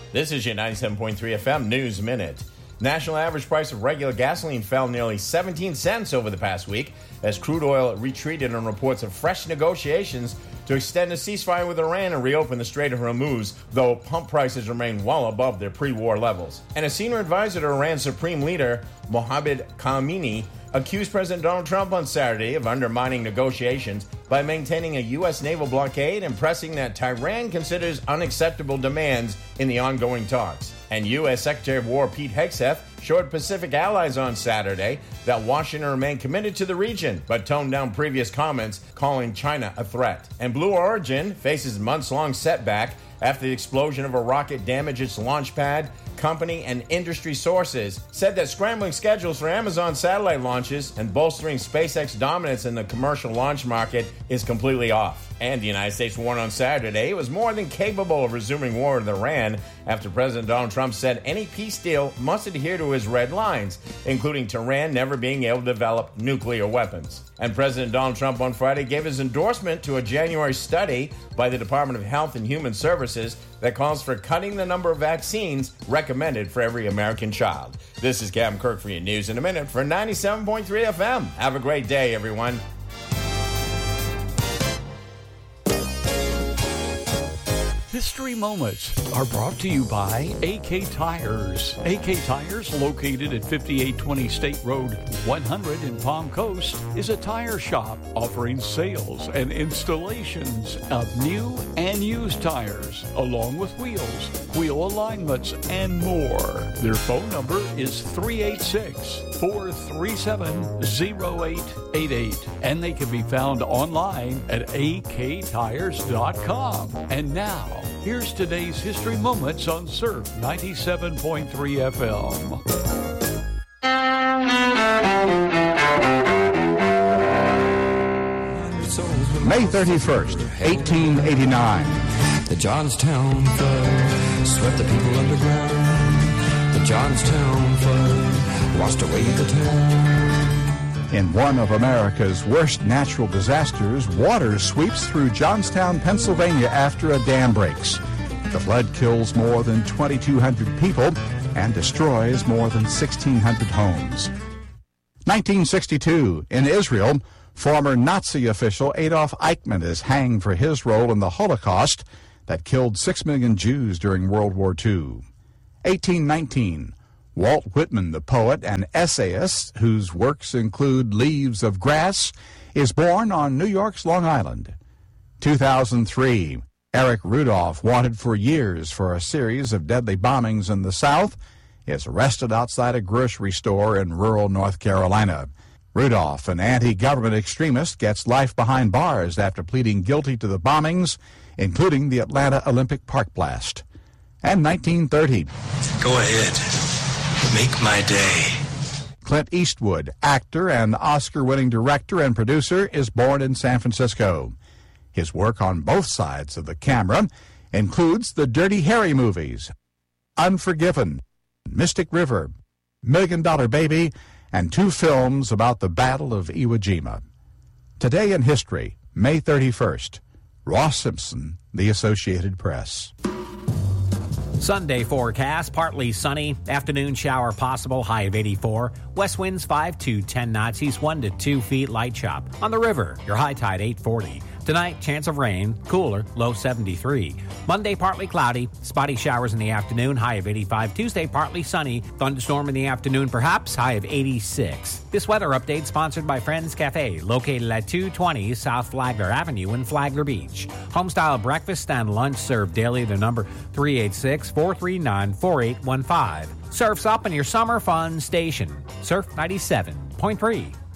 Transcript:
This is your 97.3 FM News Minute. National average price of regular gasoline fell nearly 17 cents over the past week as crude oil retreated on reports of fresh negotiations to extend a ceasefire with Iran and reopen the Strait of Hormuz, though pump prices remain well above their pre-war levels. And a senior advisor to Iran's supreme leader, Mohammad Khamenei, accused President Donald Trump on Saturday of undermining negotiations by maintaining a U.S. naval blockade and pressing that Tehran considers unacceptable demands in the ongoing talks. And U.S. Secretary of War Pete Hegseth assured Pacific allies on Saturday that Washington remained committed to the region, but toned down previous comments calling China a threat. And Blue Origin faces months-long setback after the explosion of a rocket damaged its launch pad. Company and industry sources said that scrambling schedules for Amazon satellite launches and bolstering SpaceX dominance in the commercial launch market is completely off. And the United States warned on Saturday it was more than capable of resuming war with Iran after President Donald Trump said any peace deal must adhere to his red lines, including Tehran never being able to develop nuclear weapons. And President Donald Trump on Friday gave his endorsement to a January study by the Department of Health and Human Services that calls for cutting the number of vaccines recommended for every American child. This is Captain Kirk for your News in a Minute for 97.3 FM. Have a great day, everyone. History Moments are brought to you by AK Tires. AK Tires, located at 5820 State Road 100 in Palm Coast, is a tire shop offering sales and installations of new and used tires, along with wheels, wheel alignments, and more. Their phone number is 386-437-0888, and they can be found online at aktires.com. And now, here's today's History Moments on Surf 97.3 FM. May 31st, 1889. The Johnstown flood swept the people underground. The Johnstown flood washed away the town. In one of America's worst natural disasters, water sweeps through Johnstown, Pennsylvania after a dam breaks. The flood kills more than 2,200 people and destroys more than 1,600 homes. 1962, in Israel, former Nazi official Adolf Eichmann is hanged for his role in the Holocaust that killed 6 million Jews during World War II. 1819, Walt Whitman, the poet and essayist, whose works include Leaves of Grass, is born on New York's Long Island. 2003, Eric Rudolph, wanted for years for a series of deadly bombings in the South, is arrested outside a grocery store in rural North Carolina. Rudolph, an anti-government extremist, gets life behind bars after pleading guilty to the bombings, including the Atlanta Olympic Park blast. And 1930. Go ahead. Make my day. Clint Eastwood, actor and Oscar-winning director and producer, is born in San Francisco. His work on both sides of the camera includes the Dirty Harry movies, Unforgiven, Mystic River, $1 Million Baby, and 2 films about the Battle of Iwo Jima. Today in history, May 31st, Ross Simpson, The Associated Press. Sunday forecast, partly sunny, afternoon shower possible, high of 84. West winds 5 to 10 knots, east 1 to 2 feet, light chop. On the river, your high tide 840. Tonight, chance of rain, cooler, low 73. Monday, partly cloudy, spotty showers in the afternoon, high of 85. Tuesday, partly sunny, thunderstorm in the afternoon perhaps, high of 86. This weather update sponsored by Friends Cafe, located at 220 South Flagler Avenue in Flagler Beach. Homestyle breakfast and lunch served daily. The number 386-439-4815. Surf's up in your summer fun station. Surf 97.3.